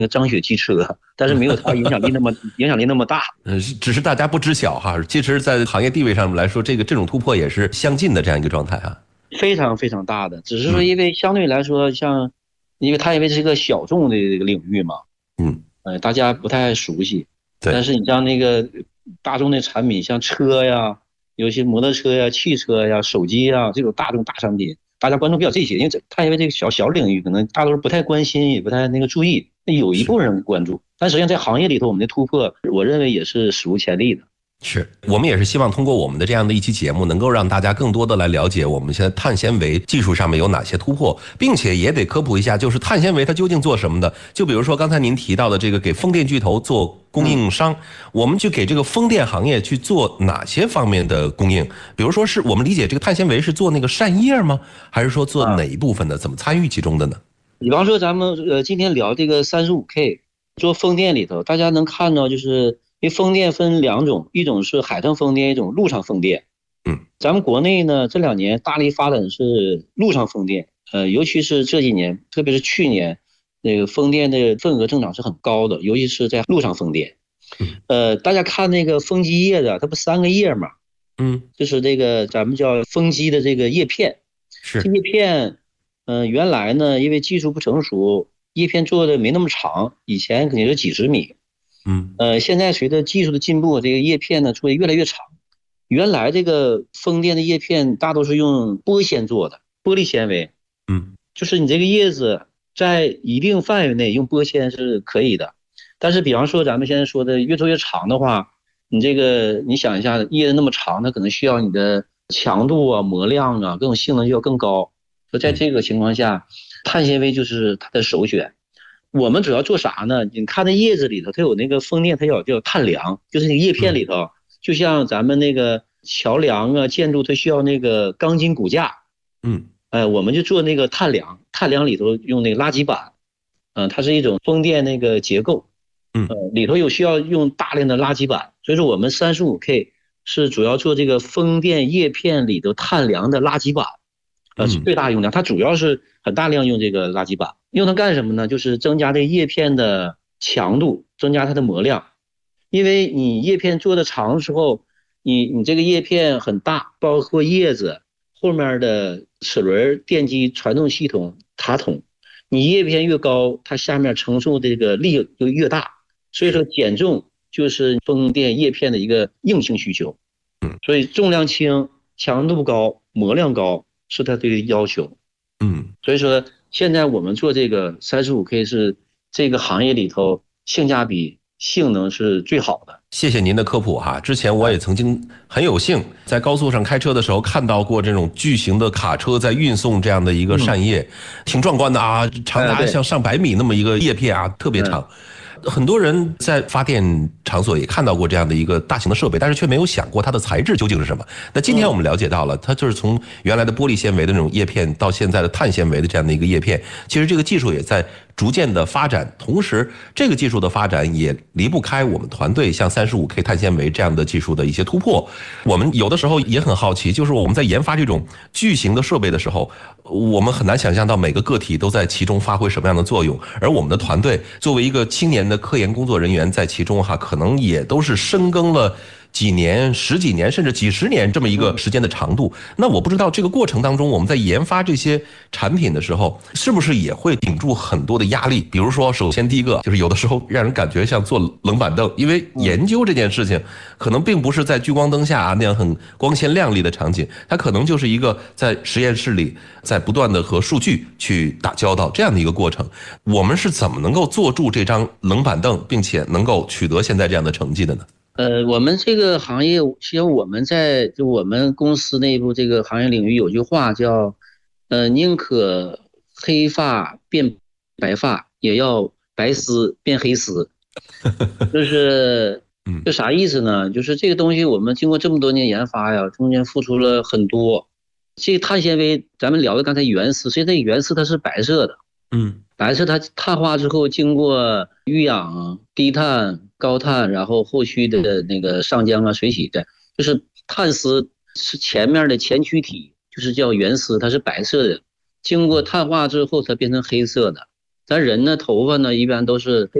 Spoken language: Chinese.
那个张雪汽车，但是没有它影响力那么大。 只是大家不知晓哈。其实，在行业地位上来说，这种突破也是相近的这样一个状态哈。 非常非常大的，只是说因为相对来说因为它因为是一个小众的这个领域嘛，大家不太熟悉。但是你像那个大众的产品，像车呀，有些摩托车呀、汽车呀、手机呀这种大众大商品，大家关注比较这些，因为它因为这个小领域，可能大多数不太关心，也不太那个注意，有一部分人关注。但实际上在行业里头，我们的突破，我认为也是史无前例的。 是我们也是希望通过我们的这样的一期节目，能够让大家更多的来了解我们现在碳纤维技术上面有哪些突破，并且也得科普一下，就是碳纤维它究竟做什么的。就比如说刚才您提到的这个给风电巨头做供应商，我们去给这个风电行业去做哪些方面的供应？比如说是我们理解这个碳纤维是做那个扇叶吗？还是说做哪一部分的？怎么参与其中的呢？ 比方说咱们今天聊这个 35K 做风电里头，大家能看到就是因为风电分两种，一种是海上风电，一种陆上风电。咱们国内呢这2年大力发展是陆上风电，尤其是这几年，特别是去年，那个风电的份额增长是很高的，尤其是在陆上风电。大家看那个风机叶的，它不3个叶嘛？就是这个咱们叫风机的这个叶片。这叶片，原来呢因为技术不成熟，叶片做的没那么长，以前肯定是几十米。现在随着技术的进步，这个叶片呢做的越来越长。原来这个风电的叶片大多是用玻纤做的，玻璃纤维。就是你这个叶子在一定范围内用玻纤是可以的，但是比方说咱们现在说的越做越长的话，你想一下，叶子那么长，它可能需要你的强度啊、磨亮啊、各种性能就要更高。所以在这个情况下，碳纤维就是它的首选。我们主要做啥呢？你看那叶子里头，它有那个风电，它叫碳梁，就是那个叶片里头，就像咱们那个桥梁啊、建筑，它需要那个钢筋骨架。我们就做那个碳梁，碳梁里头用那个垃圾板，它是一种风电那个结构，里头需要用大量的垃圾板，所以说我们 35K 是主要做这个风电叶片里头碳梁的垃圾板。最大用量，它主要是很大量用这个垃圾板，用它干什么呢？就是增加这叶片的强度，增加它的磨亮。因为你叶片做的长的时候，你这个叶片很大，包括叶子后面的齿轮、电机、传动系统、塔筒，你叶片越高，它下面承受这个力就越大。所以说减重就是风电叶片的一个硬性需求。所以重量轻、强度高、磨亮高是它的要求。所以说现在我们做这个 35K 是这个行业里头性价比、性能是最好的。 谢谢您的科普哈。之前我也曾经很有幸在高速上开车的时候看到过这种巨型的卡车在运送这样的一个扇叶，挺壮观的啊，长达像上百米那么一个叶片啊，特别长。很多人在发电场所也看到过这样的一个大型的设备，但是却没有想过它的材质究竟是什么。那今天我们了解到了，它就是从原来的玻璃纤维的那种叶片到现在的碳纤维的这样的一个叶片，其实这个技术也在逐渐的发展，同时这个技术的发展也离不开我们团队像 35K 碳纤维这样的技术的一些突破。我们有的时候也很好奇，就是我们在研发这种巨型的设备的时候，我们很难想象到每个个体都在其中发挥什么样的作用，而我们的团队作为一个青年的科研工作人员在其中可能也都是深耕了几年、10几年甚至几十年这么一个时间的长度。那我不知道这个过程当中，我们在研发这些产品的时候，是不是也会顶住很多的压力？比如说，首先第一个就是有的时候让人感觉像坐冷板凳，因为研究这件事情可能并不是在聚光灯下那样很光鲜亮丽的场景，它可能就是一个在实验室里在不断的和数据去打交道这样的一个过程。我们是怎么能够坐住这张冷板凳，并且能够取得现在这样的成绩的呢？ 我们这个行业，其实我们公司内部这个行业领域有句话叫，宁可黑发变白发，也要白丝变黑丝。就啥意思呢？就是这个东西我们经过这么多年研发呀，中间付出了很多。这个碳纤维，咱们聊的刚才原丝，所以这个原丝它是白色的。白色它碳化之后，经过遇氧、低碳、高碳，然后后续的那个上浆啊、水洗的，就是碳丝是前面的前驱体，就是叫原丝，它是白色的，经过碳化之后它变成黑色的， 咱人呢头发呢一般都是